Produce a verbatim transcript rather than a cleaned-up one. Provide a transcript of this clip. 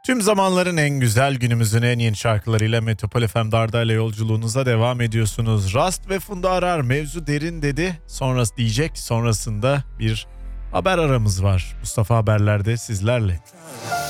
Tüm zamanların en güzel, günümüzün en yeni şarkılarıyla Metropol F M Darda ile yolculuğunuza devam ediyorsunuz. Rast ve Funda Arar mevzu derin dedi. Sonrası diyecek, sonrasında bir haber aramız var. Mustafa Haberler'de sizlerle.